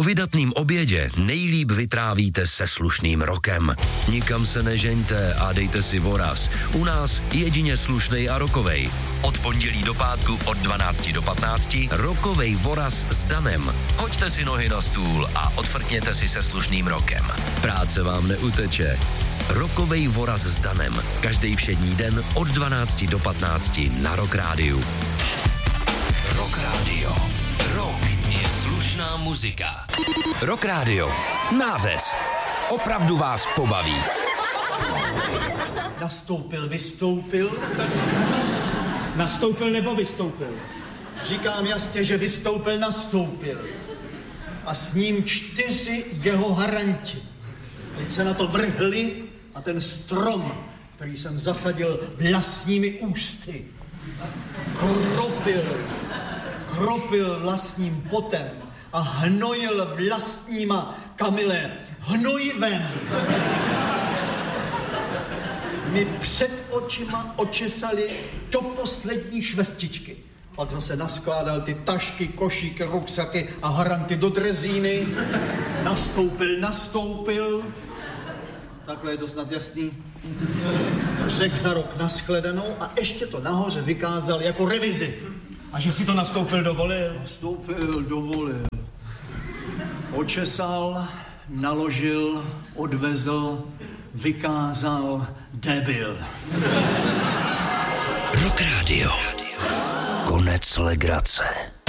Po vydatným obědě nejlíp vytrávíte se slušným rokem. Nikam se nežeňte a dejte si voraz. U nás jedině slušnej a rokovej. Od pondělí do pátku od 12 do 15 rokovej voraz s Danem. Hoďte si nohy na stůl a odfrkněte si se slušným rokem. Práce vám neuteče. Rokovej voraz s Danem. Každý všední den od 12 do 15 na Rock Rádiu. Rock Rádio. Rock je slušná muzika. Rock Rádio. Nářez. Opravdu vás pobaví. Nastoupil, vystoupil. Nastoupil nebo vystoupil? Říkám jasně, že vystoupil, nastoupil. A s ním 4 jeho haranti. Teď se na to vrhli a ten strom, který jsem zasadil vlastními ústy, kropil vlastním potem a hnojil vlastníma, Kamile, hnojivem. Mi před očima očesali do poslední švestičky. Pak zase naskládal ty tašky, košíky, ruksaky a haranty do drezíny. Nastoupil. Takhle je to snad jasný. Řekl za rok nashledanou a ještě to nahoře vykázal jako revizi. A že si to nastoupil dovolil? Nastoupil, dovolil. Očesal, naložil, odvezl, vykázal, debil. Rock Rádio. Konec legrace.